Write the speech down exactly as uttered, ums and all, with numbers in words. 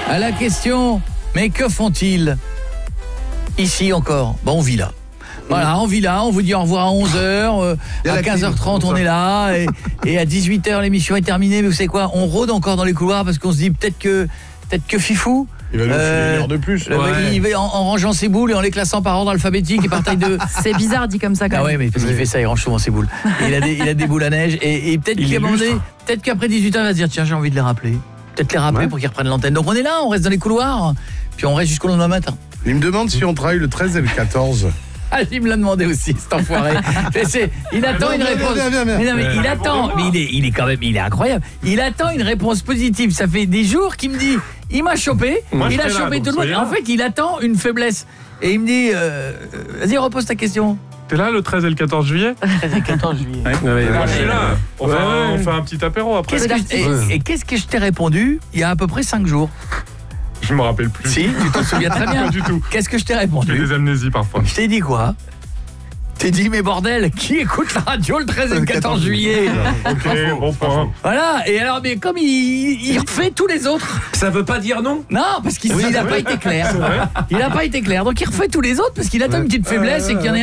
à la question, mais que font-ils ici encore? Bon, on vit là. Voilà, on vit là, on vous dit au revoir à onze heures, euh, à quinze heures trente on est là, et, et à dix-huit heures l'émission est terminée, mais vous savez quoi, on rôde encore dans les couloirs parce qu'on se dit peut-être que peut-être que Fifou il va nous euh, filer une heure de plus. Le, ouais. Il va en, en rangeant ses boules et en les classant par ordre alphabétique et par taille de... C'est bizarre dit comme ça quand même. Ah ouais, mais parce qu'il fait ça, il range souvent ses boules. Et il a des il a des boules à neige et, et peut-être qu'à un moment donné, peut-être qu'après dix-huit heures il va se dire tiens, j'ai envie de les rappeler. Peut-être les rappeler ouais. pour qu'ils reprennent l'antenne. Donc on est là, on reste dans les couloirs, puis on reste jusqu'au lendemain matin. Il me demande si on travaille le treize et le quatorze. Ah, il me l'a demandé aussi, cet enfoiré. C'est, il attend une réponse. Viens, viens, viens. Mais non, mais il attend, mais il est, il est quand même, il est incroyable. Il attend une réponse positive. Ça fait des jours qu'il me dit, il m'a chopé, Moi, il a chopé là, tout le monde. En fait, il attend une faiblesse. Et il me dit, euh, vas-y, repose ta question. T'es là le treize et le quatorze juillet? treize et le quatorze juillet. Ouais, ouais, ouais, je suis là. On, ouais, fait, ouais. on fait un petit apéro après. Qu'est-ce que, et, ouais. et qu'est-ce que je t'ai répondu il y a à peu près cinq jours? Je me rappelle plus. Si, tu t'en souviens très bien. Pas du tout. Qu'est-ce que je t'ai répondu? J'ai des amnésies parfois. Je t'ai dit quoi? T'es dit mais bordel, qui écoute la radio le treize et le quatorze juillet? Ok, bon point. Voilà, et alors mais comme il, il refait tous les autres. Ça veut pas dire non? Non, parce qu'il n'a pas été clair. Il n'a pas été clair, donc il refait tous les autres parce qu'il attend une petite faiblesse et qu'il y en a